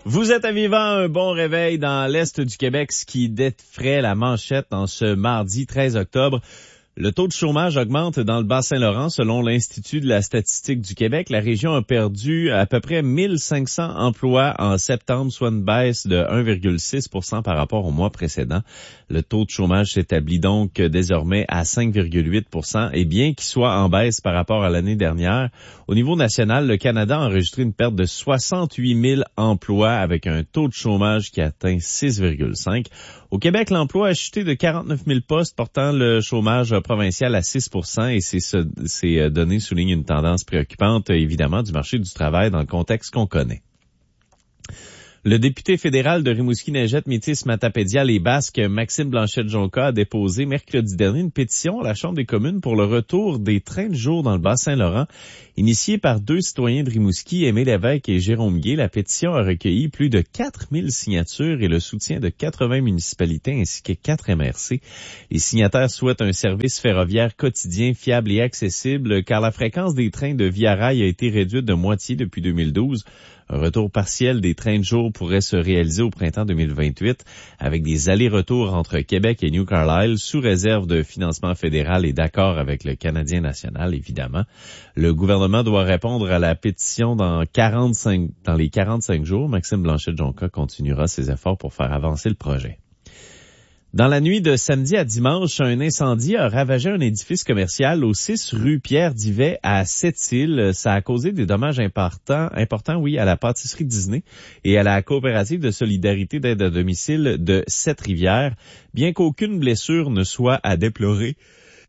Vous êtes à vivant, un bon réveil dans l'Est du Québec, ce qui défraie la manchette en ce mardi 13 octobre. Le taux de chômage augmente dans le Bas-Saint-Laurent. Selon l'Institut de la statistique du Québec, la région a perdu à peu près 1500 emplois en septembre, soit une baisse de 1,6% par rapport au mois précédent. Le taux de chômage s'établit donc désormais à 5,8%. Et bien qu'il soit en baisse par rapport à l'année dernière, au niveau national, le Canada a enregistré une perte de 68 000 emplois avec un taux de chômage qui atteint 6,5%. Au Québec, l'emploi a chuté de 49 000 postes, portant le chômage provincial à 6%, et ces données soulignent une tendance préoccupante, évidemment, du marché du travail dans le contexte qu'on connaît. Le député fédéral de Rimouski-Neigette, Métis, Matapédia, les Basques, Maxime Blanchette-Jonca, a déposé mercredi dernier une pétition à la Chambre des communes pour le retour des trains de jour dans le Bas-Saint-Laurent. Initiée par 2 citoyens de Rimouski, Aimé Lévesque et Jérôme Gué, la pétition a recueilli plus de 4000 signatures et le soutien de 80 municipalités ainsi que 4 MRC. Les signataires souhaitent un service ferroviaire quotidien, fiable et accessible, car la fréquence des trains de Via Rail a été réduite de moitié depuis 2012. Un retour partiel des trains de jour pourrait se réaliser au printemps 2028 avec des allers-retours entre Québec et New Carlisle sous réserve de financement fédéral et d'accord avec le Canadien national, évidemment. Le gouvernement doit répondre à la pétition dans les 45 jours. Maxime Blanchette-Jonca continuera ses efforts pour faire avancer le projet. Dans la nuit de samedi à dimanche, un incendie a ravagé un édifice commercial au 6 rue Pierre-Divet à Sept-Îles. Ça a causé des dommages importants, à la pâtisserie Disney et à la coopérative de solidarité d'aide à domicile de Sept-Rivières. Bien qu'aucune blessure ne soit à déplorer,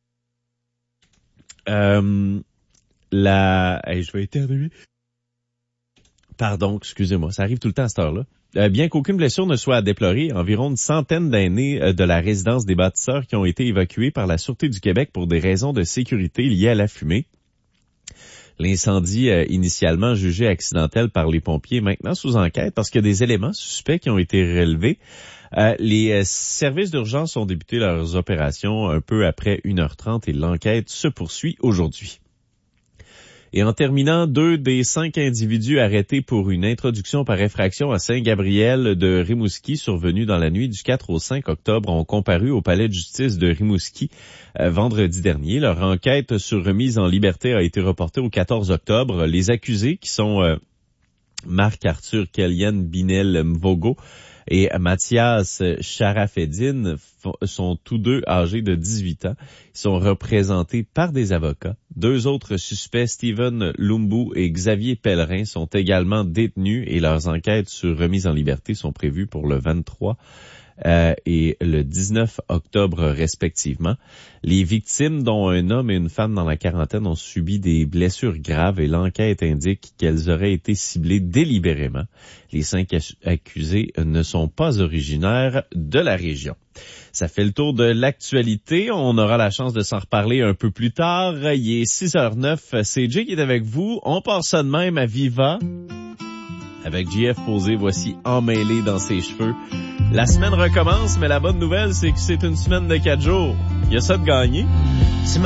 je vais éternuer. Pardon, excusez-moi, ça arrive tout le temps à cette heure-là. Bien qu'aucune blessure ne soit à déplorer, environ une centaine d'aînés de la résidence des bâtisseurs qui ont été évacués par la Sûreté du Québec pour des raisons de sécurité liées à la fumée. L'incendie, initialement jugé accidentel par les pompiers, est maintenant sous enquête parce qu'il y a des éléments suspects qui ont été relevés. Les services d'urgence ont débuté leurs opérations un peu après 1h30 et l'enquête se poursuit aujourd'hui. Et en terminant, 2 des 5 individus arrêtés pour une introduction par effraction à Saint-Gabriel de Rimouski survenue dans la nuit du 4 au 5 octobre ont comparu au palais de justice de Rimouski vendredi dernier. Leur enquête sur remise en liberté a été reportée au 14 octobre. Les accusés, qui sont Marc-Arthur Kellyan Binel-Mvogo et Mathias Charafeddine, sont tous deux âgés de 18 ans. Ils sont représentés par des avocats. 2 autres suspects, Steven Lumbu et Xavier Pellerin, sont également détenus et leurs enquêtes sur remise en liberté sont prévues pour le 23 et le 19 octobre respectivement. Les victimes, dont un homme et une femme dans la quarantaine, ont subi des blessures graves et l'enquête indique qu'elles auraient été ciblées délibérément. Les 5 accusés ne sont pas originaires de la région. Ça fait le tour de l'actualité. On aura la chance de s'en reparler un peu plus tard. Il est 6h09. C'est Jay qui est avec vous. On part ça de même à Viva. Avec JF posé, voici Emmêlé dans ses cheveux. La semaine recommence, mais la bonne nouvelle, c'est que c'est une semaine de 4 jours. Il y a ça de gagné.